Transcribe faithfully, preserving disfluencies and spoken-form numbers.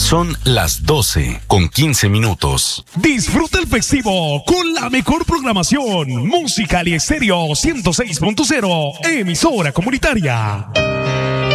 Son las doce con quince minutos. Disfruta el festivo con la mejor programación. Musical y Estéreo ciento seis punto cero, emisora comunitaria.